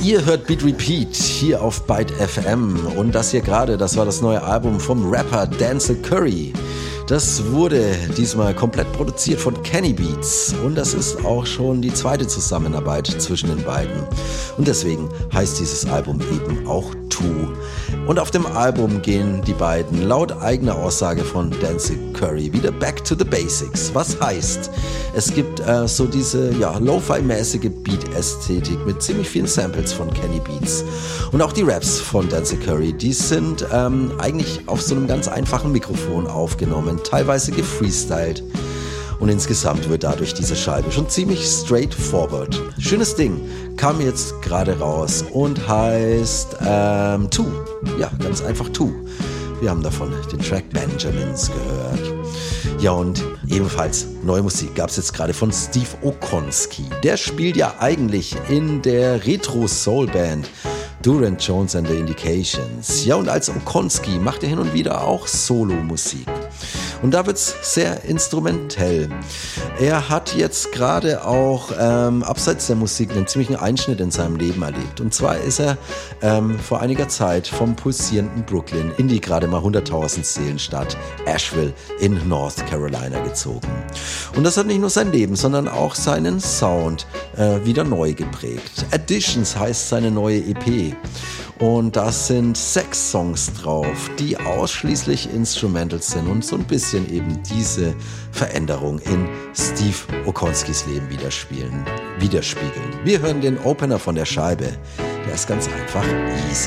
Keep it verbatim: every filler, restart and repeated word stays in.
Ihr hört Beat Repeat hier auf Byte F M und das hier gerade, das war das neue Album vom Rapper Denzel Curry. Das wurde diesmal komplett produziert von Kenny Beats und das ist auch schon die zweite Zusammenarbeit zwischen den beiden. Und deswegen heißt dieses Album eben auch Two. Und auf dem Album gehen die beiden laut eigener Aussage von Denzel Curry wieder back to the basics. Was heißt, es gibt äh, so diese ja, Lo-Fi-mäßige Beat-Ästhetik mit ziemlich vielen Samples von Kenny Beats. Und auch die Raps von Denzel Curry, die sind ähm, eigentlich auf so einem ganz einfachen Mikrofon aufgenommen, teilweise gefreestylt. Und insgesamt wird dadurch diese Scheibe schon ziemlich straightforward. Schönes Ding, kam jetzt gerade raus und heißt ähm, Two. Ja, ganz einfach Two. Wir haben davon den Track Benjamins gehört. Ja, und ebenfalls neue Musik gab es jetzt gerade von Steve Okonski. Der spielt ja eigentlich in der Retro-Soul-Band Durand Jones and the Indications. Ja, und als Okonski macht er hin und wieder auch Solo-Musik. Und da wird's sehr instrumentell. Er hat jetzt gerade auch ähm, abseits der Musik einen ziemlichen Einschnitt in seinem Leben erlebt. Und zwar ist er ähm, vor einiger Zeit vom pulsierenden Brooklyn in die gerade mal hunderttausend Seelenstadt Asheville in North Carolina gezogen. Und das hat nicht nur sein Leben, sondern auch seinen Sound äh, wieder neu geprägt. Additions heißt seine neue E P. Und da sind sechs Songs drauf, die ausschließlich Instrumentals sind und so ein bisschen eben diese Veränderung in Steve Okonskis Leben widerspiegeln. widerspiegeln. Wir hören den Opener von der Scheibe. Der ist ganz einfach easy.